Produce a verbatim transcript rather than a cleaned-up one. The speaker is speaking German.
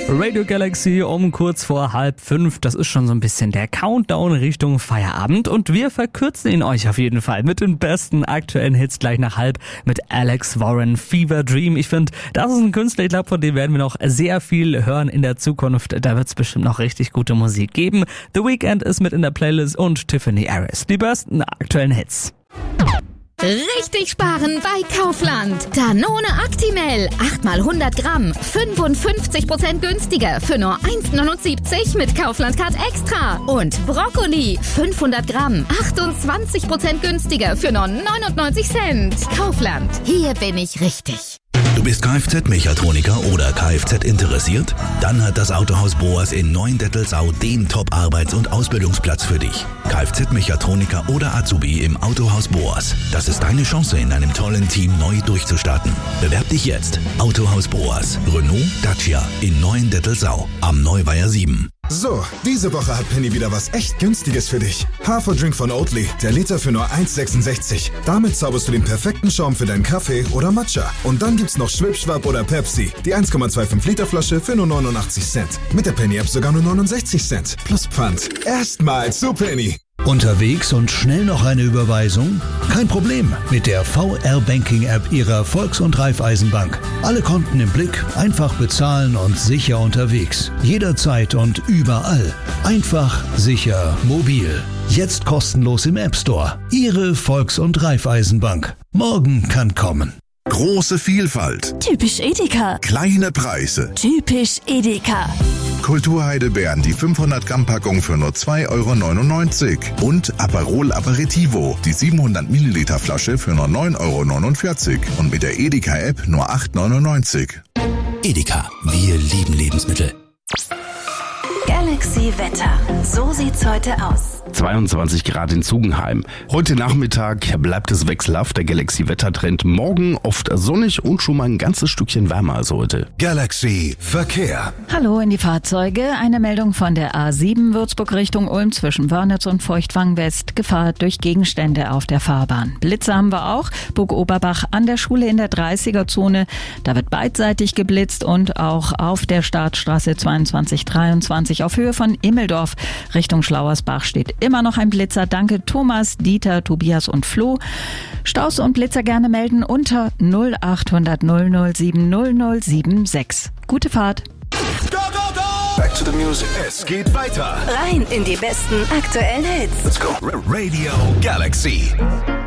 Radio Galaxy um kurz vor halb fünf. Das ist schon so ein bisschen der Countdown Richtung Feierabend. Und wir verkürzen ihn euch auf jeden Fall mit den besten aktuellen Hits gleich nach halb mit Alex Warren, Fever Dream. Ich finde, das ist ein Künstler, ich glaube, von dem werden wir noch sehr viel hören in der Zukunft. Da wird es bestimmt noch richtig gute Musik geben. The Weeknd ist mit in der Playlist und Tiffany Harris. Die besten aktuellen Hits. Richtig sparen bei Kaufland. Danone Actimel, acht mal hundert Gramm, fünfundfünfzig Prozent günstiger für nur eins neunundsiebzig mit Kaufland-Card Extra. Und Brokkoli, fünfhundert Gramm, achtundzwanzig Prozent günstiger für nur neunundneunzig Cent. Kaufland, hier bin ich richtig. Du bist Kfz-Mechatroniker oder Kfz interessiert? Dann hat das Autohaus Boas in Neuendettelsau den Top-Arbeits- und Ausbildungsplatz für dich. Kfz-Mechatroniker oder Azubi im Autohaus Boas. Das ist deine Chance, in einem tollen Team neu durchzustarten. Bewerb dich jetzt. Autohaus Boas. Renault, Dacia in Neuendettelsau am Neuweiher sieben. So, diese Woche hat Penny wieder was echt Günstiges für dich. Haferdrink von Oatly, der Liter für nur eins sechsundsechzig. Damit zauberst du den perfekten Schaum für deinen Kaffee oder Matcha. Und dann gibt's noch Schwipschwap oder Pepsi, die eins Komma fünfundzwanzig Liter Flasche für nur neunundachtzig Cent. Mit der Penny-App sogar nur neunundsechzig Cent. Plus Pfand. Erstmal zu Penny. Unterwegs und schnell noch eine Überweisung? Kein Problem mit der V R-Banking-App Ihrer Volks- und Raiffeisenbank. Alle Konten im Blick, einfach bezahlen und sicher unterwegs. Jederzeit und überall. Einfach, sicher, mobil. Jetzt kostenlos im App Store. Ihre Volks- und Raiffeisenbank. Morgen kann kommen. Große Vielfalt. Typisch Edeka. Kleine Preise. Typisch Edeka. Kulturheidelbeeren, die fünfhundert Gramm Packung für nur zwei Euro neunundneunzig. Und Aperol Aperitivo, die siebenhundert Milliliter Flasche für nur neun Euro neunundvierzig. Und mit der Edeka-App nur acht Euro neunundneunzig. Edeka, wir lieben Lebensmittel. Galaxy Wetter. So sieht's heute aus. zweiundzwanzig Grad in Zugenheim. Heute Nachmittag bleibt es wechselhaft, der Galaxy-Wettertrend. Morgen oft sonnig und schon mal ein ganzes Stückchen wärmer als heute. Galaxy Verkehr. Hallo in die Fahrzeuge. Eine Meldung von der A sieben Würzburg Richtung Ulm zwischen Wörnitz und Feuchtwang West. Gefahr durch Gegenstände auf der Fahrbahn. Blitze haben wir auch. Burg Oberbach an der Schule in der dreißiger-Zone. Da wird beidseitig geblitzt und auch auf der Startstraße zweiundzwanzig dreiundzwanzig auf Höhe von Immeldorf Richtung Schlauersbach steht immer noch ein Blitzer. Danke Thomas, Dieter, Tobias und Flo. Staus und Blitzer gerne melden unter null achthundert null null sieben null null sieben sechs. Gute Fahrt. Back to the music. Es geht weiter. Rein in die besten aktuellen Hits. Let's go. Radio Galaxy.